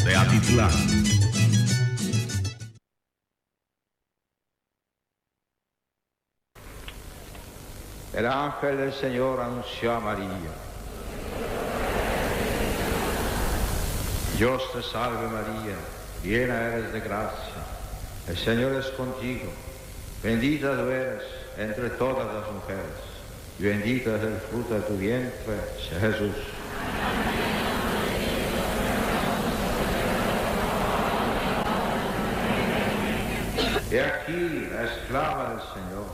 Teatitlán. El ángel del Señor anunció a María. Dios te salve María, llena eres de gracia, el Señor es contigo, bendita tú eres entre todas las mujeres, y bendito es el fruto de tu vientre, Jesús. He aquí la esclava del Señor.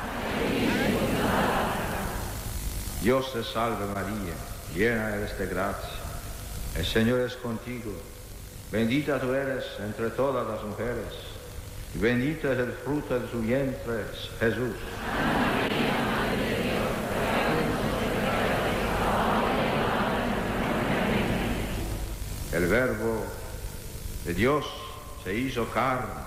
Dios te salve María, llena eres de gracia, el Señor es contigo, bendita tú eres entre todas las mujeres, y bendito es el fruto de tu vientre, Jesús. El Verbo de Dios se hizo carne.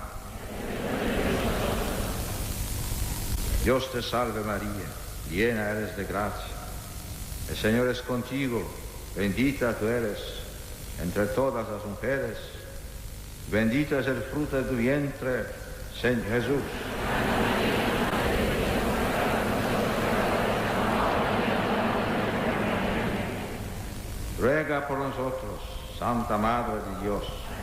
Dios te salve María, llena eres de gracia. El Señor es contigo, bendita tú eres entre todas las mujeres, bendito es el fruto de tu vientre, Señor Jesús. Ruega por nosotros, Santa Madre de Dios.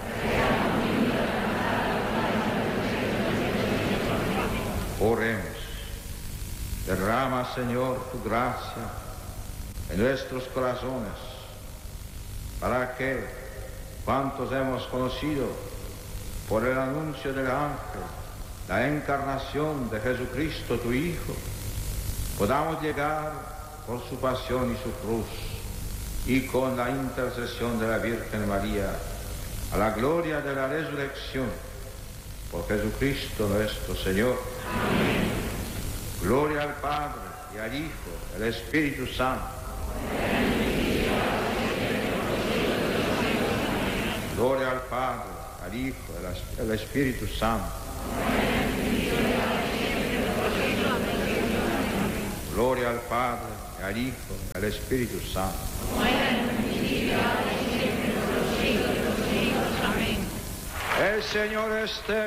Oremos. Derrama, Señor, tu gracia en nuestros corazones, para que, cuantos hemos conocido por el anuncio del ángel la encarnación de Jesucristo, tu Hijo, podamos llegar por su pasión y su cruz, y con la intercesión de la Virgen María, a la gloria de la resurrección, por Jesucristo nuestro Señor. Amén. Gloria al Padre, y al Hijo, y al Espíritu Santo. Gloria al Padre, al Hijo, y al Espíritu Santo. Gloria al Padre, y al Hijo, y al Espíritu Santo. El Señor esté